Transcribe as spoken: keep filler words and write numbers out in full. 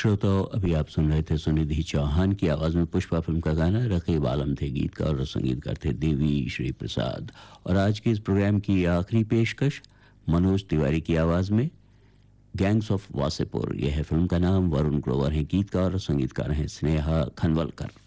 श्रोताओं, अभी आप सुन रहे थे सुनिधि चौहान की आवाज़ में पुष्पा फिल्म का गाना। रकीब आलम थे गीतकार और संगीतकार थे देवी श्री प्रसाद। और आज के इस प्रोग्राम की आखिरी पेशकश मनोज तिवारी की आवाज़ में गैंग्स ऑफ वासेपुर, यह है फिल्म का नाम। वरुण ग्रोवर हैं गीतकार और संगीतकार हैं स्नेहा खनवलकर।